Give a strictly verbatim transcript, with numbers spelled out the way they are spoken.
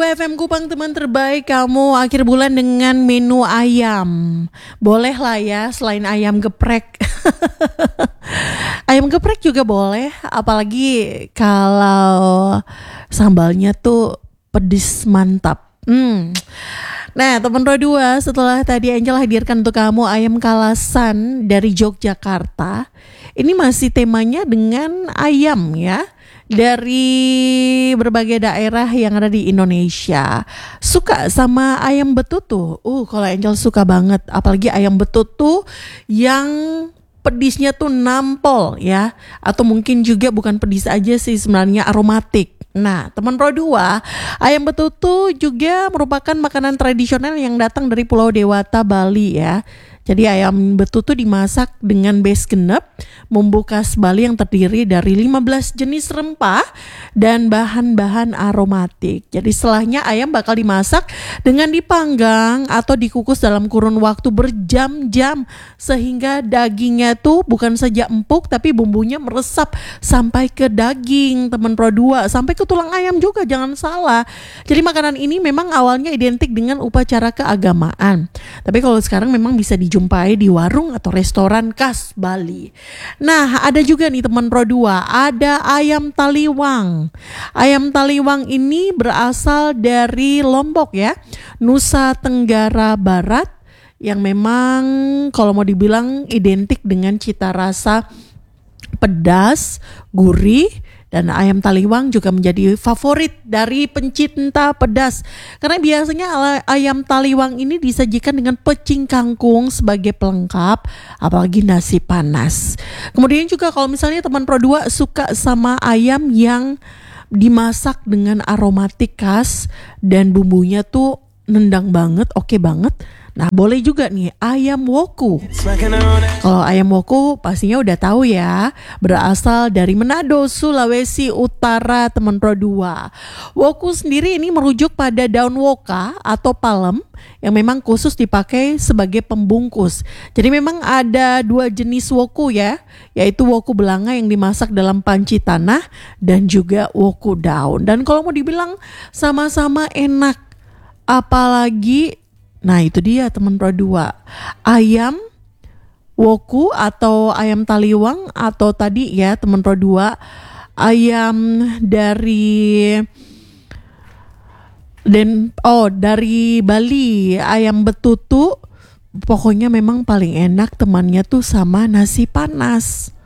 F M Kupang, teman terbaik. Kamu akhir bulan dengan menu ayam. Boleh lah ya, selain ayam geprek. Ayam geprek juga boleh. Apalagi kalau sambalnya tuh pedis mantap. Hmm. Nah, teman Pro dua, setelah tadi Angel hadirkan untuk kamu ayam kalasan dari Yogyakarta, ini masih temanya dengan ayam ya, dari berbagai daerah yang ada di Indonesia. Suka sama ayam betutu? Uh, kalau Angel suka banget, apalagi ayam betutu yang pedisnya tuh nampol ya, atau mungkin juga bukan pedis aja sih, sebenarnya aromatik. Nah, teman Pro dua, ayam betutu juga merupakan makanan tradisional yang datang dari Pulau Dewata, Bali ya. Jadi ayam betutu dimasak dengan base genep, bumbu khas Bali yang terdiri dari lima belas jenis rempah dan bahan-bahan aromatik. Jadi setelahnya ayam bakal dimasak dengan dipanggang atau dikukus dalam kurun waktu berjam-jam, sehingga dagingnya tuh bukan saja empuk tapi bumbunya meresap sampai ke daging, teman Pro dua, sampai ke tulang ayam juga, jangan salah. Jadi makanan ini memang awalnya identik dengan upacara keagamaan, tapi kalau sekarang memang bisa dijumpai di warung atau restoran khas Bali. Nah, ada juga nih teman Pro dua, ada ayam taliwang. Ayam taliwang ini berasal dari Lombok ya, Nusa Tenggara Barat, yang memang kalau mau dibilang identik dengan cita rasa pedas, gurih, dan ayam taliwang juga menjadi favorit dari pencinta pedas. Karena biasanya ayam taliwang ini disajikan dengan pecing kangkung sebagai pelengkap, apalagi nasi panas. Kemudian juga kalau misalnya teman Pro dua suka sama ayam yang dimasak dengan aromatik khas dan bumbunya tuh nendang banget, oke banget. Nah, boleh juga nih ayam woku. Kalau ayam woku pastinya udah tahu ya, berasal dari Manado, Sulawesi Utara, teman Pro dua. Woku sendiri ini merujuk pada daun woka atau palem yang memang khusus dipakai sebagai pembungkus. Jadi memang ada dua jenis woku ya, yaitu woku belanga yang dimasak dalam panci tanah dan juga woku daun. Dan kalau mau dibilang sama-sama enak, apalagi nah itu dia teman Pro dua, ayam woku atau ayam taliwang, atau tadi ya teman Pro dua, ayam dari dan oh dari Bali, ayam betutu. Pokoknya memang paling enak temannya tuh sama nasi panas.